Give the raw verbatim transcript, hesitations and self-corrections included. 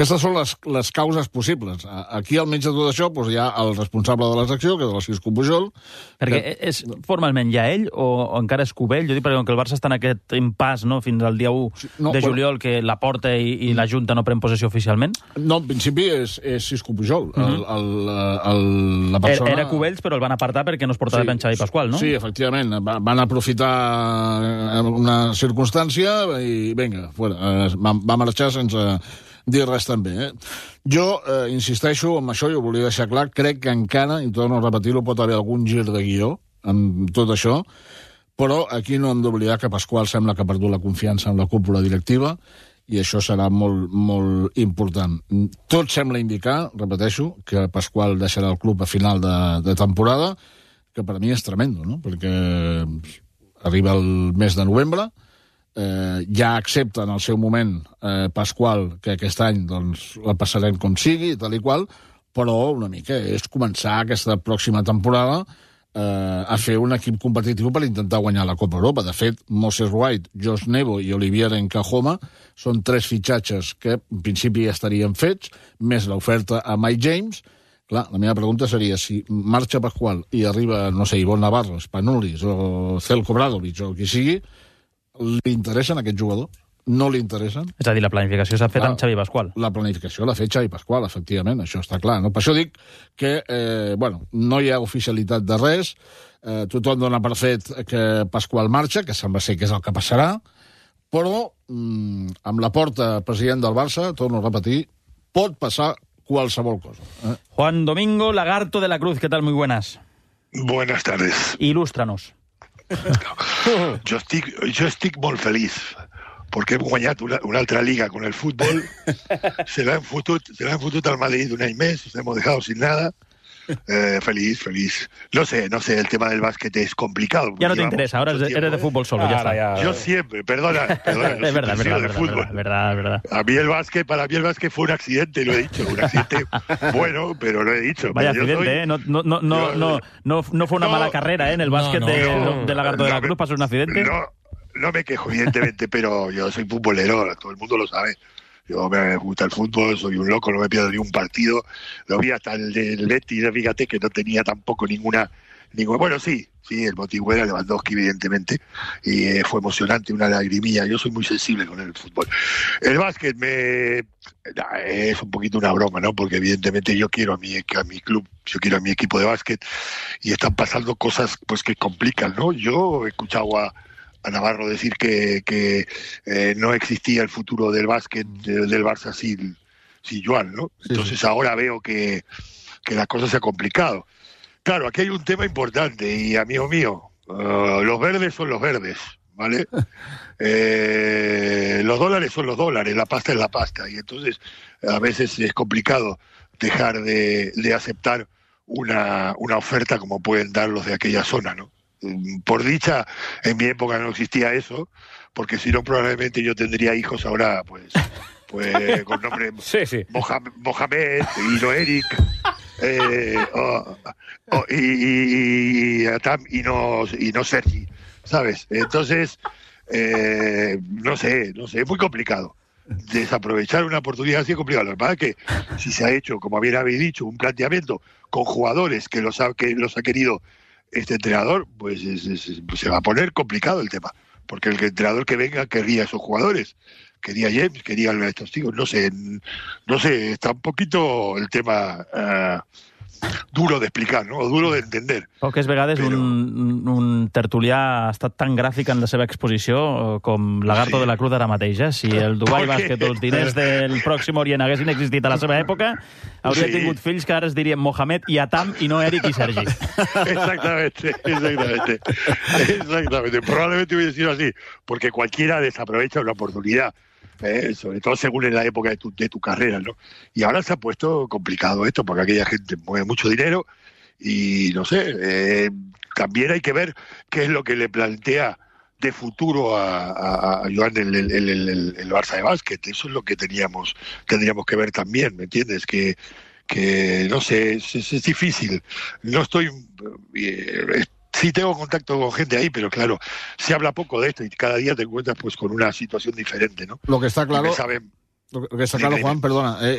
Aquestes són les, les causes possibles. Aquí, al mig de tot això, doncs, hi ha el responsable de la secció, que és l'Cisco Pujol. Perquè que... és formalment ja ell o, o encara és Cubell? Jo dic perquè que el Barça està en aquest impàs, no?, fins al dia u no, de juliol, bueno, que la Porta i, i la Junta no pren possessió oficialment. No, en principi és, és Cisco Pujol. Uh -huh. el, el, el, la persona... Era Cubells, però el van apartar perquè no es portava sí, ben Xavi Pasqual, no? Sí, efectivament. Van aprofitar una circumstància i, vinga, fora. Va, va marxar sense dir res també. Eh? Jo eh, insisteixo en això, jo volia deixar clar, crec que encara, i torno a repetir-ho, pot haver algun gir de guió amb tot això, però aquí no hem d'oblidar que Pasqual sembla que ha perdut la confiança en la cúpula directiva i això serà molt, molt important. Tot sembla indicar, repeteixo, que Pasqual deixarà el club a final de, de temporada, que per a mi és tremendo, no? Perquè arriba el mes de novembre, Eh, ja accepta en el seu moment eh, Pasqual que aquest any doncs, la passarem com sigui, tal i qual, però una mica és començar aquesta pròxima temporada eh, a fer un equip competitiu per intentar guanyar la Copa Europa. De fet, Moses White, Josh Nebo i Olivier Nkahoma són tres fitxatges que en principi ja estarien fets, més l'oferta a Mike James. Clar, la meva pregunta seria si marxa Pasqual i arriba, no sé, Ivonne Navarro, Spanulis o Zelko Bradovic o qui sigui, li interessen aquest jugador? No li interessen? És a dir, la planificació s'ha fet amb Xavi Pasqual. La planificació l'ha fet Xavi Pasqual, efectivament, això està clar. No? Per això dic que eh, bueno, no hi ha oficialitat de res, eh, tothom dona per fet que Pasqual marxa, que sembla ser que és el que passarà, però mm, amb la Porta president del Barça, torno a repetir, pot passar qualsevol cosa. Eh? Juan Domingo Lagarto de la Cruz, ¿qué tal? Muy buenas. Buenas tardes. Il·lústranos. Jo estic, jo estic molt feliç perquè hem guanyat una, una altra liga con el fútbol. Se l'han fotut, se l'han fotut al Madrid un any més, nos hemos dejado sin nada. Eh, feliz, feliz. No sé, no sé, el tema del básquet es complicado. Ya no te interesa, ahora eres de, eres de fútbol solo, ah, ya está. Ya, yo siempre, perdona, perdona. No es verdad, es verdad, verdad, verdad, verdad, verdad. A mí el básquet, para mí el básquet fue un accidente, lo he dicho, un accidente bueno, pero lo he dicho. Vaya accidente, soy... ¿eh? No, no, no, no, no, no, no fue una no, mala carrera, ¿eh? En el básquet no, no, de, no, de Lagarto de la Cruz pasó un accidente. No, no me quejo, evidentemente, pero yo soy futbolero, todo el mundo lo sabe. Yo me gusta el fútbol, soy un loco, no me pierdo ni un partido. Lo vi hasta el del Betis, fíjate que no tenía tampoco ninguna... ninguna bueno, sí, sí, el motivo era Lewandowski, evidentemente, y eh, fue emocionante, una lagrimilla. Yo soy muy sensible con el fútbol. El básquet me... Nah, es un poquito una broma, ¿no? Porque evidentemente yo quiero a mi, a mi club, yo quiero a mi equipo de básquet, y están pasando cosas pues que complican, ¿no? Yo he escuchado a... a Navarro decir que, que eh, no existía el futuro del básquet de, del Barça sin, sin Joan, ¿no? Sí, Entonces sí. Ahora veo que, que la cosa se ha complicado. Claro, aquí hay un tema importante y, amigo mío, uh, los verdes son los verdes, ¿vale? eh, los dólares son los dólares, la pasta es la pasta, y entonces a veces es complicado dejar de, de aceptar una, una oferta como pueden dar los de aquella zona, ¿no? Por dicha, en mi época no existía eso, porque si no probablemente yo tendría hijos ahora, pues, pues con nombre sí, sí. Mohamed, Mohamed y no Eric, eh, oh, oh, y, y, y, y, no, y no Sergi, ¿sabes? Entonces, eh, no sé, no sé, es muy complicado. Desaprovechar una oportunidad así es complicado. La verdad es que si se ha hecho, como bien habéis dicho, un planteamiento con jugadores que los ha, que los ha querido este entrenador, pues es, es, se va a poner complicado el tema, porque el entrenador que venga querría a esos jugadores, quería a James, quería a estos tíos, no sé, no sé, está un poquito el tema uh, duro de explicar, no? O duro de entender. Poques vegades però... un, un tertulià ha estat tan gràfic en la seva exposició com Lagarto sí. de la Cruz ara mateix. Eh? Si el Dubai Bàsquet o els diners del Pròxim Orient haguessin existit a la seva època, hauria sí. tingut fills que ara es dirien Mohamed i Atam i no Eric y Sergi. Exactamente, exactamente. Exactamente. Probablemente hubiese sido así, porque cualquiera desaprovecha una oportunidad. Eh, sobre todo según en la época de tu, de tu carrera, ¿no? Y ahora se ha puesto complicado esto, porque aquella gente mueve mucho dinero y, no sé, eh, también hay que ver qué es lo que le plantea de futuro a, a, a Joan el, el, el, el, el Barça de básquet. Eso es lo que teníamos, tendríamos que ver también, ¿me entiendes? Que, que no sé, es, es, es difícil. No estoy... Eh, Sí tengo contacto con gente ahí, pero claro, se habla poco de esto y cada día te encuentras pues con una situación diferente, ¿no? Lo que está claro, saben... Lo que está claro, Juan, perdona, eh,